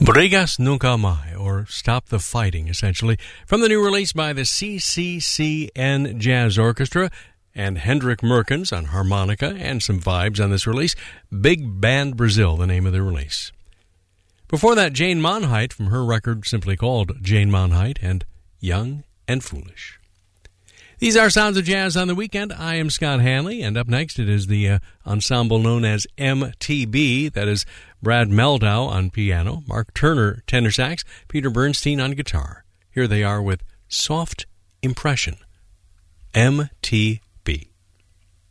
Brigas Nunca Mai, or Stop the Fighting, essentially, from the new release by the CCCN Jazz Orchestra and Hendrik Merkens on harmonica and some vibes on this release. Big Band Brazil, the name of the release. Before that, Jane Monheit from her record simply called Jane Monheit and Young and Foolish. These are Sounds of Jazz on the Weekend. I am Scott Hanley, and up next it is the ensemble known as MTB. That is Brad Meldau on piano, Mark Turner tenor sax, Peter Bernstein on guitar. Here they are with Soft Impression. MTB.